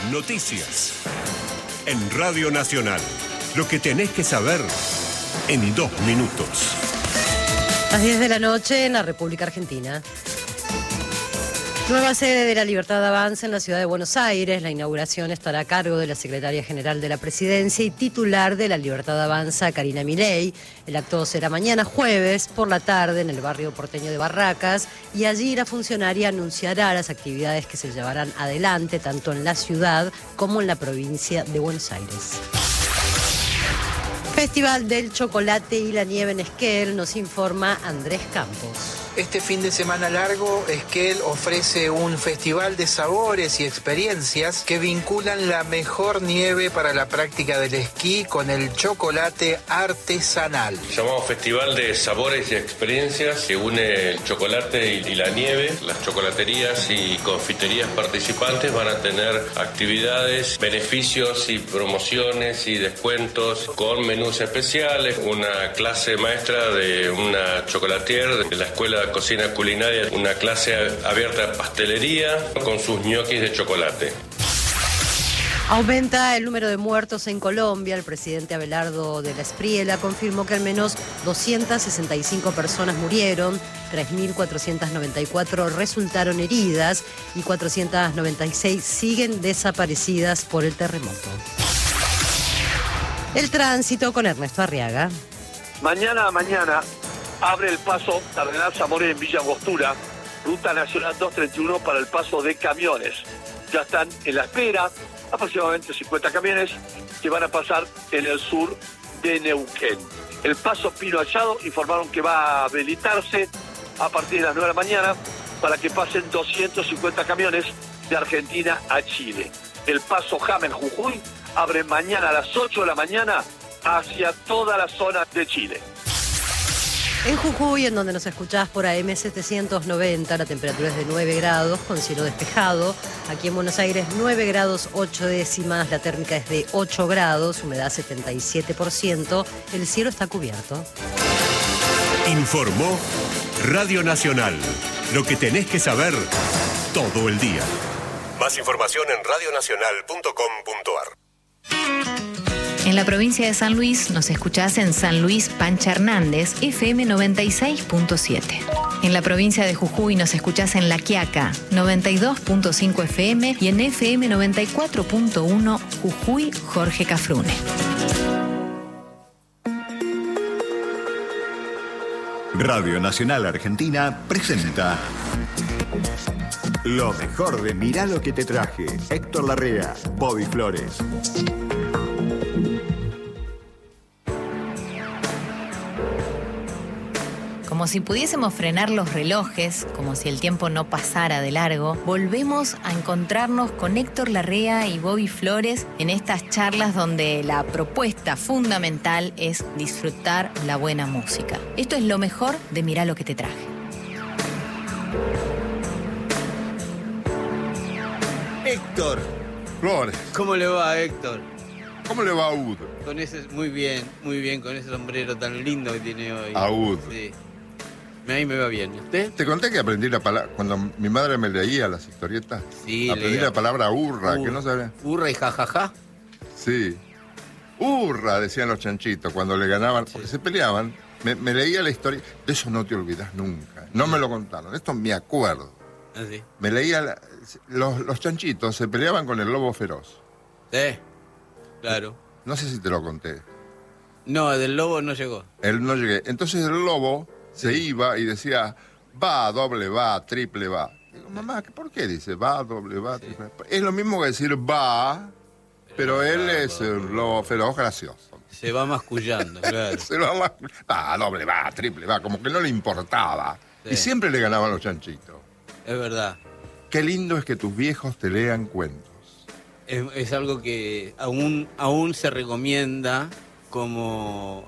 Noticias. En Radio Nacional. Lo que tenés que saber en 2 minutos. Las 10 de la noche en la República Argentina. Nueva sede de la Libertad Avanza en la ciudad de Buenos Aires. La inauguración estará a cargo de la secretaria general de la Presidencia y titular de la Libertad Avanza, Karina Milei. El acto será mañana jueves por la tarde en el barrio porteño de Barracas y allí la funcionaria anunciará las actividades que se llevarán adelante tanto en la ciudad como en la provincia de Buenos Aires. Festival del Chocolate y la Nieve en Esquel, nos informa Andrés Campos. Este fin de semana largo, Esquel ofrece un festival de sabores y experiencias que vinculan la mejor nieve para la práctica del esquí con el chocolate artesanal. Llamamos Festival de Sabores y Experiencias, que une el chocolate y la nieve. Las chocolaterías y confiterías participantes van a tener actividades, beneficios y promociones y descuentos con menús especiales, una clase maestra de una chocolatier de la Escuela de Cocina Culinaria, una clase abierta de pastelería con sus ñoquis de chocolate. Aumenta el número de muertos en Colombia. El presidente Abelardo de la Espriella confirmó que al menos 265 personas murieron, 3.494 resultaron heridas y 496 siguen desaparecidas por el terremoto. El tránsito con Ernesto Arriaga. Mañana abre el paso Cardenal Zamora en Villa Angostura, Ruta Nacional 231 para el paso de camiones. Ya están en la espera aproximadamente 50 camiones que van a pasar en el sur de Neuquén. El paso Pino Hallado informaron que va a habilitarse a partir de las 9 de la mañana para que pasen 250 camiones de Argentina a Chile. El paso Jamel Jujuy abre mañana a las 8 de la mañana hacia toda la zona de Chile. En Jujuy, en donde nos escuchás por AM 790, la temperatura es de 9 grados con cielo despejado. Aquí en Buenos Aires 9 grados 8 décimas, la térmica es de 8 grados, humedad 77%, el cielo está cubierto. Informó Radio Nacional. Lo que tenés que saber todo el día. Más información en radionacional.com.ar. En la provincia de San Luis nos escuchás en San Luis Pancha Hernández, FM 96.7. En la provincia de Jujuy nos escuchás en La Quiaca, 92.5 FM y en FM 94.1 Jujuy Jorge Cafrune. Radio Nacional Argentina presenta lo mejor de Mirá lo que te traje. Héctor Larrea, Bobby Flores. Como si pudiésemos frenar los relojes, como si el tiempo no pasara de largo, volvemos a encontrarnos con Héctor Larrea y Bobby Flores en estas charlas donde la propuesta fundamental es disfrutar la buena música. Esto es lo mejor de Mirá lo que te traje. Héctor Flores. ¿Cómo le va, Héctor? ¿Cómo le va a Ud? Con ese, muy bien, con ese sombrero tan lindo que tiene hoy. A Ud. Sí. A mí me va bien. ¿Usted? Te conté que aprendí la palabra, cuando mi madre me leía las historietas, sí, aprendí la palabra hurra, que no sabía. ¿Hurra y jajaja? Sí. Hurra, decían los chanchitos, cuando le ganaban, porque se peleaban. Me leía la historia. De eso no te olvidas nunca. No me lo contaron, esto me acuerdo. ¿Ah, sí? Me leía, los chanchitos se peleaban con el lobo feroz. Sí, claro. No sé si te lo conté. No, del lobo no llegó. Él no llegué. Entonces el lobo se iba y decía, va, doble va, triple va. Digo, mamá, ¿por qué dice va, doble va, triple va? Es lo mismo que decir va, pero él es un lobo feroz gracioso. Se va mascullando, claro. Se va mascullando. Va, doble va, triple va, como que no le importaba. Sí. Y siempre le ganaban los chanchitos. Es verdad. Qué lindo es que tus viejos te lean cuentos. Es algo que aún se recomienda como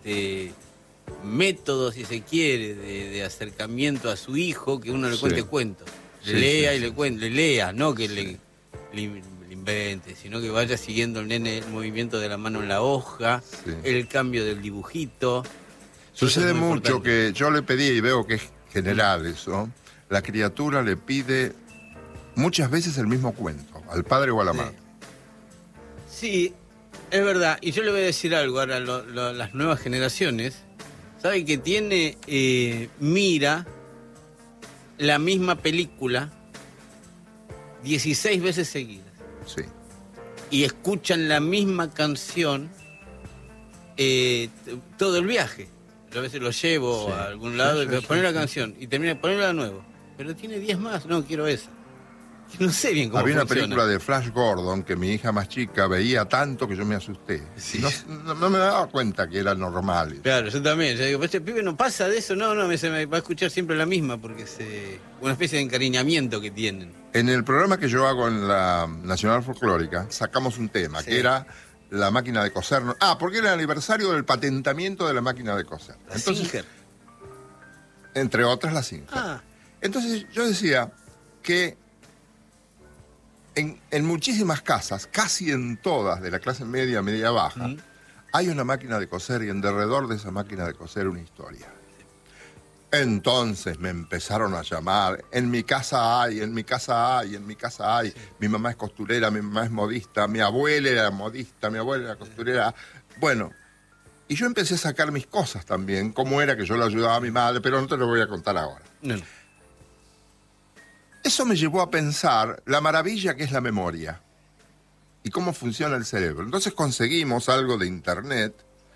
método, si se quiere, de acercamiento a su hijo, que uno le cuente cuentos. Le lea y le cuente, le lea, no que le invente, sino que vaya siguiendo el nene el movimiento de la mano en la hoja, el cambio del dibujito. Sucede mucho que yo le pedí, y veo que es general eso, la criatura le pide muchas veces el mismo cuento, al padre o a la madre. Sí, es verdad. Y yo le voy a decir algo ahora a las nuevas generaciones. ¿Sabe que mira la misma película 16 veces seguidas? Sí. Y escuchan la misma canción todo el viaje. Yo a veces lo llevo a algún lado y poner la canción y termina de ponerla de nuevo. Pero tiene 10 más, no, quiero esa. No sé bien cómo Había funciona. una película de Flash Gordon que mi hija más chica veía tanto que yo me asusté. Sí. No me daba cuenta que era normal. Claro, yo también. Yo digo, este pibe no pasa de eso. No, se me va a escuchar siempre la misma porque es una especie de encariñamiento que tienen. En el programa que yo hago en la Nacional Folclórica sacamos un tema que era la máquina de coser. Porque era el aniversario del patentamiento de la máquina de coser. Singer. Entre otras la Singer. Entonces yo decía que en muchísimas casas, casi en todas, de la clase media, media baja, hay una máquina de coser y en derredor de esa máquina de coser una historia. Entonces me empezaron a llamar, en mi casa hay, en mi casa hay, en mi casa hay. Mi mamá es costurera, mi mamá es modista, mi abuela era modista, mi abuela era costurera. Bueno, y yo empecé a sacar mis cosas también, cómo era que yo le ayudaba a mi madre, pero no te lo voy a contar ahora. No. Eso me llevó a pensar la maravilla que es la memoria y cómo funciona el cerebro. Entonces conseguimos algo de internet,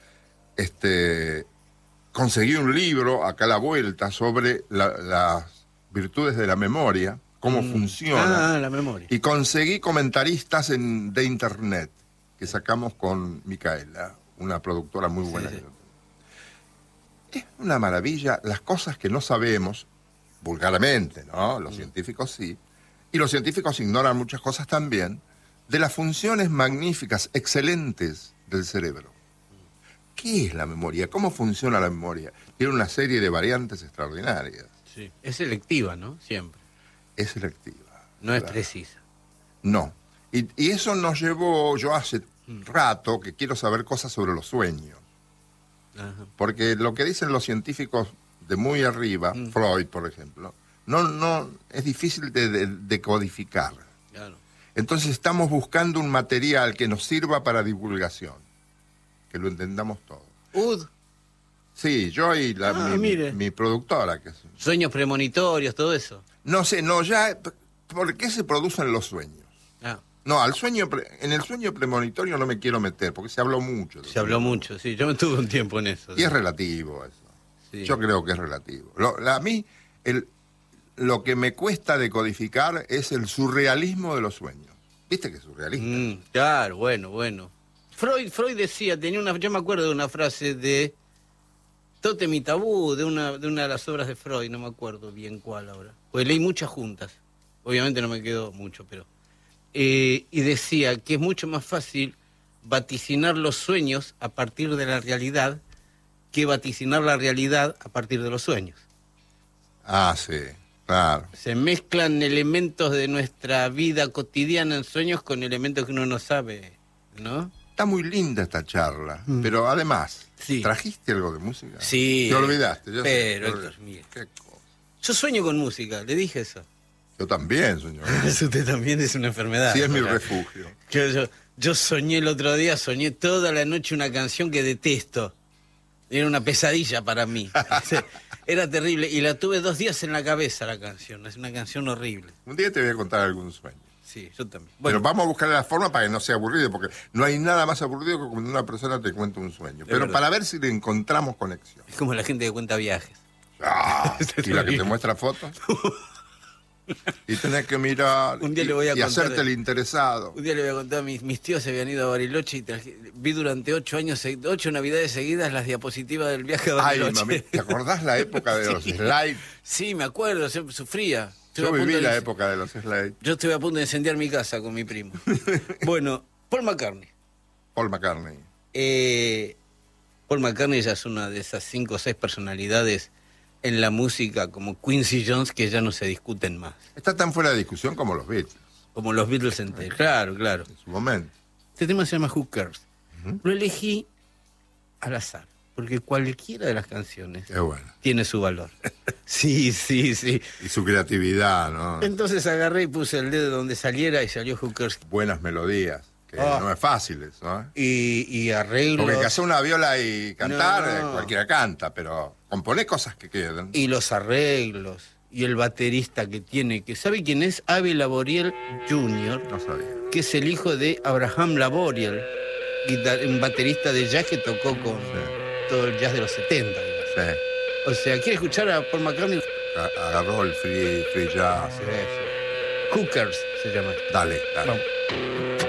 conseguí un libro acá a la vuelta sobre las virtudes de la memoria, cómo funciona. La memoria. Y conseguí comentaristas de internet que sacamos con Micaela, una productora muy buena. Sí. Es una maravilla las cosas que no sabemos. Vulgarmente, ¿no? Los científicos sí. Y los científicos ignoran muchas cosas también de las funciones magníficas, excelentes del cerebro. ¿Qué es la memoria? ¿Cómo funciona la memoria? Tiene una serie de variantes extraordinarias. Sí. Es selectiva, ¿no? Siempre. Es selectiva. No es precisa. No. Y eso nos llevó, yo hace rato que quiero saber cosas sobre los sueños. Ajá. Porque lo que dicen los científicos de muy arriba, Freud, por ejemplo, no es difícil de codificar. Claro. Entonces estamos buscando un material que nos sirva para divulgación, que lo entendamos todo. Sí, yo y mi productora. Sueños premonitorios, todo eso. No sé, ¿por qué se producen los sueños? No, en el sueño premonitorio no me quiero meter, porque se habló mucho. Se habló mucho, sí, yo me tuve un tiempo en eso. Y es relativo eso. Sí. Yo creo que es relativo. A mí, lo que me cuesta decodificar es el surrealismo de los sueños. ¿Viste que es surrealista? Claro, bueno. Freud decía, yo me acuerdo de una frase de Tótem y Tabú, de una de las obras de Freud, no me acuerdo bien cuál ahora. Pues leí muchas juntas. Obviamente no me quedó mucho, pero... y decía que es mucho más fácil vaticinar los sueños a partir de la realidad que vaticinar la realidad a partir de los sueños. Sí, claro. Se mezclan elementos de nuestra vida cotidiana en sueños con elementos que uno no sabe, ¿no? Está muy linda esta charla, pero además, ¿trajiste algo de música? Sí. Te olvidaste. Qué cosa. Yo sueño con música, le dije eso. Yo también sueño con música. Usted también es una enfermedad. Sí, es mi refugio. Yo soñé el otro día, soñé toda la noche una canción que detesto. Era una pesadilla para mí. Era terrible. Y la tuve 2 días en la cabeza, la canción. Es una canción horrible. Un día te voy a contar algún sueño. Sí, yo también. Bueno, pero vamos a buscar la forma para que no sea aburrido, porque no hay nada más aburrido que cuando una persona te cuenta un sueño. Pero para ver si le encontramos conexión. Es como la gente que cuenta viajes. Y la que te muestra fotos. Y tenés que mirar un día le voy a contar, hacerte el interesado. Un día le voy a contar, mis tíos se habían ido a Bariloche y vi durante 8 navidades seguidas las diapositivas del viaje a Bariloche. Ay, mami, ¿te acordás la época de los slides? Sí, me acuerdo, sufría. Yo viví la época de los slides. Yo estuve a punto de incendiar mi casa con mi primo. Bueno, Paul McCartney. Paul McCartney ya es una de esas 5 o 6 personalidades en la música como Quincy Jones que ya no se discuten más. Está tan fuera de discusión como los Beatles. Como los Beatles enteros, claro. En su momento. Este tema se llama Who Cares. Lo elegí al azar, porque cualquiera de las canciones tiene su valor. Sí. Y su creatividad, ¿no? Entonces agarré y puse el dedo donde saliera y salió Who Cares. Buenas melodías. no es fácil eso, ¿eh? Y arreglos. Porque que hacer una viola y cantar, No. cualquiera canta, pero componer cosas que queden. Y los arreglos. Y el baterista que tiene, que ¿sabe quién es? Avi Laboriel Jr., No sabía. que es el hijo de Abraham Laboriel, un baterista de jazz que tocó con todo el jazz de los 70. digamos. Sí. O sea, ¿quiere escuchar a Paul McCartney? Agarró el free jazz. Cookers se llama. Dale. Vamos.